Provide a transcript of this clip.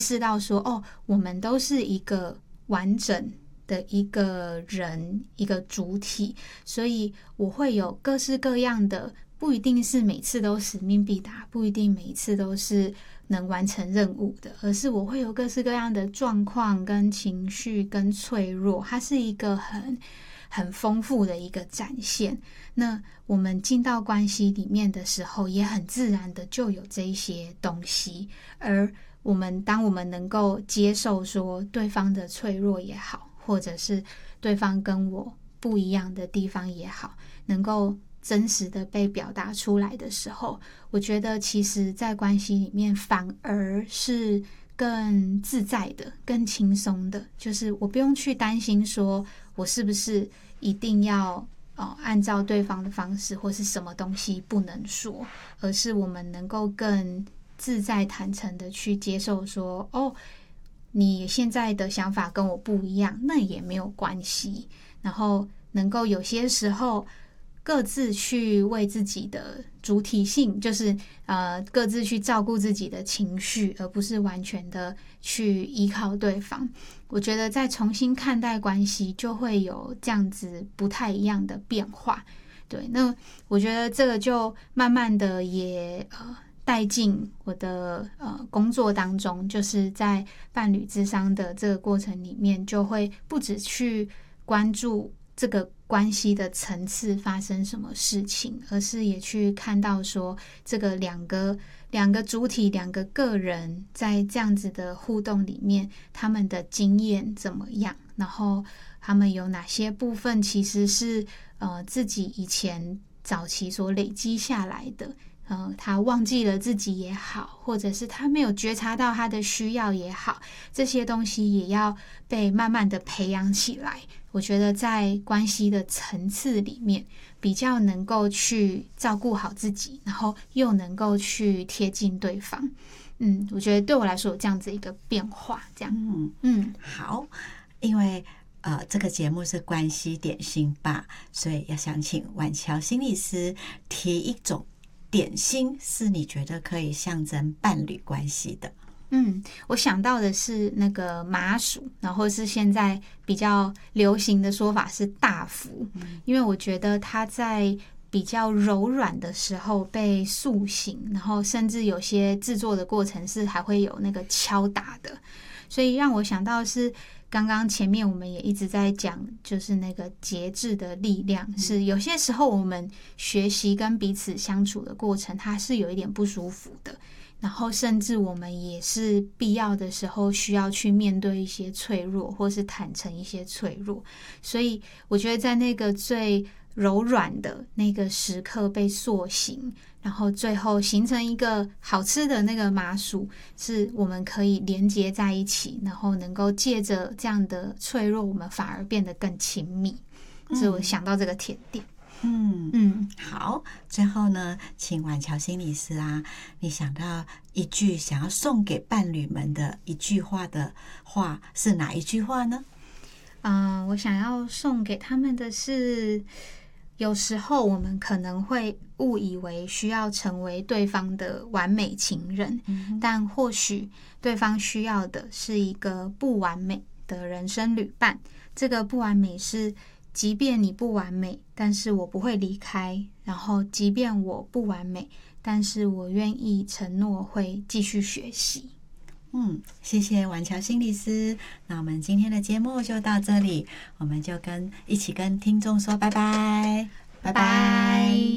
识到说，哦，我们都是一个完整的一个人，一个主体，所以我会有各式各样的，不一定是每次都使命必达，不一定每一次都是能完成任务的，而是我会有各式各样的状况跟情绪跟脆弱，它是一个很丰富的一个展现。那我们进到关系里面的时候，也很自然的就有这一些东西，而当我们能够接受说对方的脆弱也好，或者是对方跟我不一样的地方也好，能够真实的被表达出来的时候，我觉得其实在关系里面反而是更自在的，更轻松的，就是我不用去担心说我是不是一定要按照对方的方式，或是什么东西不能说，而是我们能够更自在坦诚的去接受说，哦，你现在的想法跟我不一样，那也没有关系，然后能够有些时候各自去为自己的主体性，就是各自去照顾自己的情绪，而不是完全的去依靠对方。我觉得在重新看待关系，就会有这样子不太一样的变化。对，那我觉得这个就慢慢的也带进我的工作当中，就是在伴侣咨商的这个过程里面，就会不只去关注这个关系的层次发生什么事情，而是也去看到说这个两个主体、两个个人在这样子的互动里面，他们的经验怎么样，然后他们有哪些部分其实是自己以前早期所累积下来的。他忘记了自己也好，或者是他没有觉察到他的需要也好，这些东西也要被慢慢的培养起来。我觉得在关系的层次里面，比较能够去照顾好自己，然后又能够去贴近对方。我觉得对我来说有这样子一个变化，这样。 好，因为这个节目是关系点心吧，所以要想请婉乔心理师提一种点心是你觉得可以象征伴侣关系的。 我想到的是那个麻薯，然后是现在比较流行的说法是大福，因为我觉得它在比较柔软的时候被塑形，然后甚至有些制作的过程是还会有那个敲打的，所以让我想到是刚刚前面我们也一直在讲，就是那个节制的力量，是有些时候我们学习跟彼此相处的过程，它是有一点不舒服的，然后甚至我们也是必要的时候需要去面对一些脆弱，或是坦诚一些脆弱。所以我觉得在那个最柔软的那个时刻被塑形，然后最后形成一个好吃的那个麻薯，是我们可以连接在一起，然后能够借着这样的脆弱，我们反而变得更亲密。所以我想到这个甜点。 好，最后呢，请婉乔心理师啊，你想到一句想要送给伴侣们的一句话的话，是哪一句话呢？ 我想要送给他们的是，有时候我们可能会误以为需要成为对方的完美情人，但或许对方需要的是一个不完美的人生旅伴。这个不完美是，即便你不完美，但是我不会离开，然后即便我不完美，但是我愿意承诺会继续学习。 谢谢婉乔心理师。那我们今天的节目就到这里，我们就一起跟听众说拜拜，拜拜。